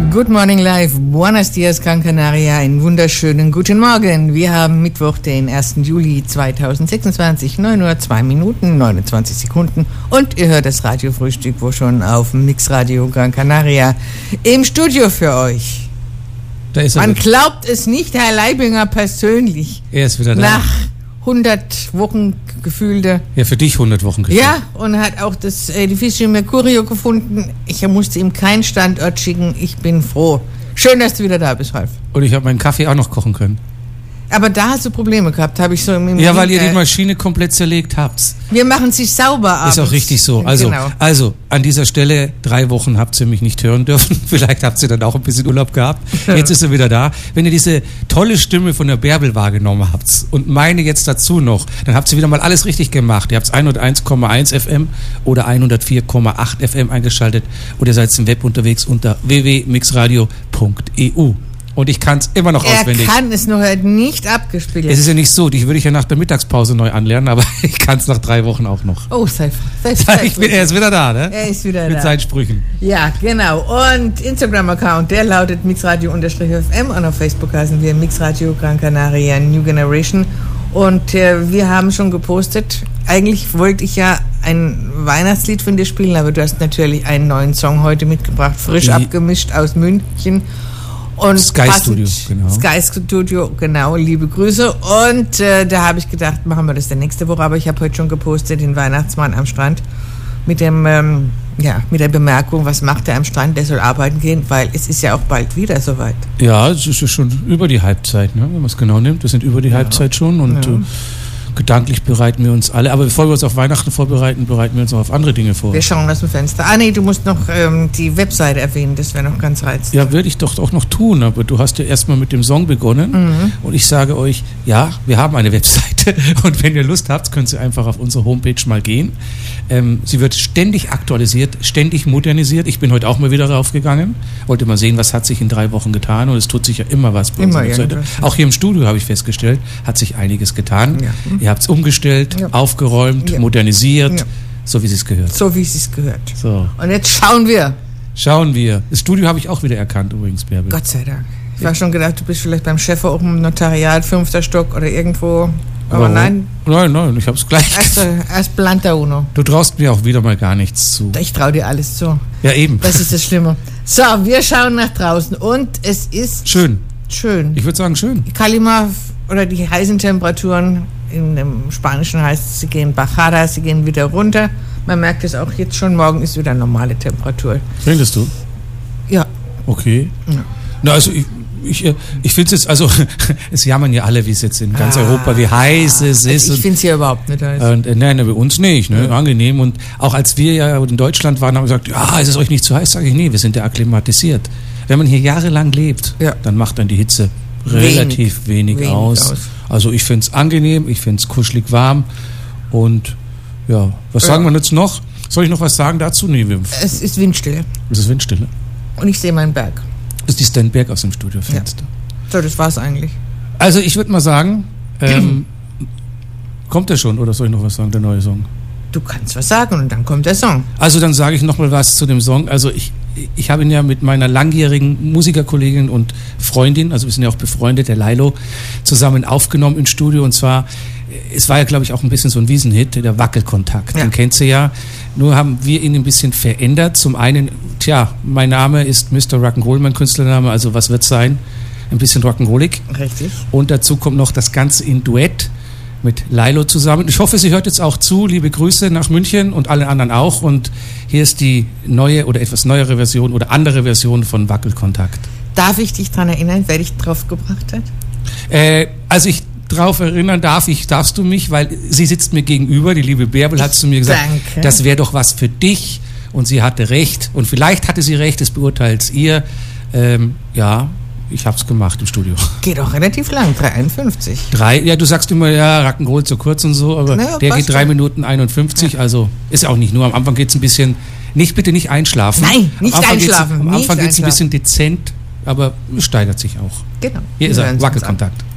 Good Morning Live, Buenos Dias, Gran Canaria, einen wunderschönen guten Morgen. Wir haben Mittwoch, den 1. Juli 2026, 9 Uhr, 2 Minuten, 29 Sekunden und ihr hört das Radiofrühstück, wo schon auf dem Mixradio Gran Canaria im Studio für euch. Da ist er. Man glaubt es nicht, Herr Leibinger persönlich. Er ist wieder da. Nach 100 Wochen gefühlte. Ja, für dich 100 Wochen gefühlt. Ja, und hat auch das Edificio Mercurio gefunden. Ich musste ihm keinen Standort schicken. Ich bin froh. Schön, dass du wieder da bist, Ralf. Und ich habe meinen Kaffee auch noch kochen können. Aber da hast du Probleme gehabt, habe ich so im Ja, weil ihr die Maschine komplett zerlegt habt. Wir machen sie sauber abends. Ist auch richtig so. Also an dieser Stelle, 3 Wochen habt ihr mich nicht hören dürfen. Vielleicht habt ihr dann auch ein bisschen Urlaub gehabt. Jetzt ist er wieder da. Wenn ihr diese tolle Stimme von der Bärbel wahrgenommen habt und meine jetzt dazu noch, dann habt ihr wieder mal alles richtig gemacht. Ihr habt 101,1 FM oder 104,8 FM eingeschaltet und ihr seid im Web unterwegs unter www.mixradio.eu. Und ich kann es immer noch auswendig. Er kann es nur halt nicht abgespielt. Es ist ja nicht so, die würde ich ja nach der Mittagspause neu anlernen, aber ich kann es nach 3 Wochen auch noch. Oh, sei er ist wieder da, ne? Er ist wieder da. Mit seinen Sprüchen. Ja, genau. Und Instagram-Account, der lautet mixradio_fm und auf Facebook heißen wir Mixradio Gran Canaria New Generation. Und wir haben schon gepostet, eigentlich wollte ich ja ein Weihnachtslied von dir spielen, aber du hast natürlich einen neuen Song heute mitgebracht, frisch abgemischt aus München. Und Sky Studio, genau. Sky Studio, genau, liebe Grüße. Und da habe ich gedacht, machen wir das dann nächste Woche. Aber ich habe heute schon gepostet, den Weihnachtsmann am Strand mit dem, mit der Bemerkung, was macht er am Strand? Der soll arbeiten gehen, weil es ist ja auch bald wieder soweit. Ja, es ist schon über die Halbzeit, ne? Wenn man es genau nimmt. Wir sind über die Halbzeit schon und gedanklich bereiten wir uns alle, aber bevor wir uns auf Weihnachten vorbereiten, bereiten wir uns auch auf andere Dinge vor. Wir schauen aus dem Fenster. Nee, du musst noch die Webseite erwähnen, das wäre noch ganz reizend. Ja, würde ich doch auch noch tun, aber du hast ja erstmal mit dem Song begonnen und ich sage euch, ja, wir haben eine Webseite und wenn ihr Lust habt, könnt ihr einfach auf unsere Homepage mal gehen. Sie wird ständig aktualisiert, ständig modernisiert. Ich bin heute auch mal wieder raufgegangen, wollte mal sehen, was hat sich in 3 Wochen getan und es tut sich ja immer was bei unserer Webseite. Auch hier im Studio habe ich festgestellt, hat sich einiges getan. Ja. Ihr habt es umgestellt, aufgeräumt, modernisiert, so wie es gehört. So wie es gehört. So. Und jetzt schauen wir. Das Studio habe ich auch wieder erkannt übrigens, Bärbel. Gott sei Dank. Ich war schon gedacht, du bist vielleicht beim Chef oben im Notariat, 5. Stock oder irgendwo. Aber nein. Nein, ich habe es gleich. Erst Planta Uno. Du traust mir auch wieder mal gar nichts zu. Ich traue dir alles zu. Ja, eben. Das ist das Schlimme. So, wir schauen nach draußen und es ist... Schön. Ich würde sagen, schön. Kalima oder die heißen Temperaturen, in dem Spanischen heißt es, sie gehen bajada, sie gehen wieder runter. Man merkt es auch jetzt schon, morgen ist wieder normale Temperatur. Findest du? Ja. Okay. Ja. Na, also ich finde es jetzt, also es jammern ja alle, wie es jetzt in ganz Europa, wie heiß es ist. Ich finde es hier überhaupt nicht heiß. Nein, bei uns nicht, ne? Angenehm. Und auch als wir ja in Deutschland waren, haben wir gesagt, ja, ist es euch nicht zu heiß? Sage ich, nee, wir sind ja akklimatisiert. Wenn man hier jahrelang lebt, dann macht dann die Hitze relativ wenig aus. Also ich finde es angenehm, ich finde es kuschelig warm und ja, was sagen wir jetzt noch? Soll ich noch was sagen dazu? Nee, es ist Windstille. Es ist Windstille. Und ich sehe meinen Berg. Das ist der Berg aus dem Studiofenster. Ja. So, das war's eigentlich. Also ich würde mal sagen, kommt der schon oder soll ich noch was sagen, der neue Song? Du kannst was sagen und dann kommt der Song. Also dann sage ich noch mal was zu dem Song. Also ich habe ihn ja mit meiner langjährigen Musikerkollegin und Freundin, also wir sind ja auch befreundet, der Lailo, zusammen aufgenommen im Studio. Und zwar, es war ja, glaube ich, auch ein bisschen so ein Wiesenhit, der Wackelkontakt. Den kennt sie ja. Nur haben wir ihn ein bisschen verändert. Zum einen, mein Name ist Mr. Rock'n'Roll, mein Künstlername, also was wird's sein? Ein bisschen rock'n'rollig. Richtig. Und dazu kommt noch das Ganze in Duett mit Lailo zusammen. Ich hoffe, sie hört jetzt auch zu. Liebe Grüße nach München und allen anderen auch. Und hier ist die neue oder etwas neuere Version oder andere Version von Wackelkontakt. Darf ich dich daran erinnern, wer dich drauf gebracht hat? Also ich drauf erinnern darfst du mich, weil sie sitzt mir gegenüber, die liebe Bärbel hat zu mir gesagt, das wäre doch was für dich. Und sie hatte recht. Und vielleicht hatte sie recht, das beurteilt ihr. Ich hab's gemacht im Studio. Geht auch relativ lang, 3,51. Ja, du sagst immer, Rock'n'Roll zu kurz und so, aber der geht 3 Minuten 51, also ist ja auch nicht nur, am Anfang geht's ein bisschen, bitte nicht einschlafen. Nein, nicht einschlafen. Am Anfang geht's ein bisschen dezent, aber es steigert sich auch. Genau. Hier ist er, Wackelkontakt.